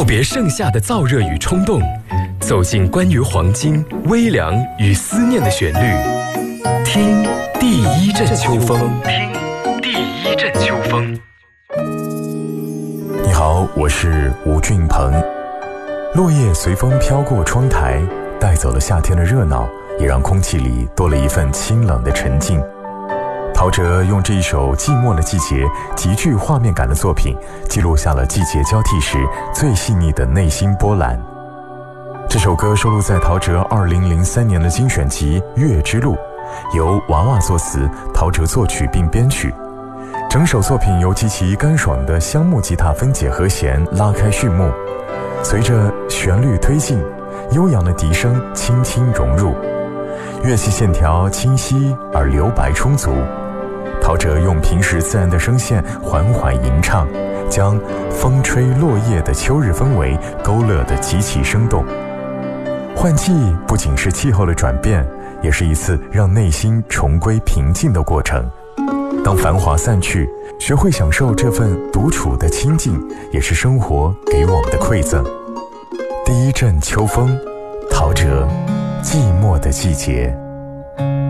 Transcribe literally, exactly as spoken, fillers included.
告别盛夏的燥热与冲动，走进关于黄金、微凉与思念的旋律，听第一阵秋风，听第一阵秋风。 你好，我是吴俊鹏。落叶随风飘过窗台，带走了夏天的热闹，也让空气里多了一份清冷的沉静。陶喆用这一首《寂寞的季节》极具画面感的作品，记录下了季节交替时最细腻的内心波澜。这首歌收录在陶喆二零零三年的精选集《月之路》，由娃娃作词，陶喆作曲并编曲。整首作品由极其干爽的香木吉他分解和弦拉开序幕，随着旋律推进，悠扬的笛声轻轻融入，乐器线条清晰而留白充足。陶喆用平时自然的声线缓缓吟唱，将风吹落叶的秋日氛围勾勒得极其生动。换季不仅是气候的转变，也是一次让内心重归平静的过程。当繁华散去，学会享受这份独处的清静，也是生活给我们的馈赠。第一阵秋风，陶喆，寂寞的季节。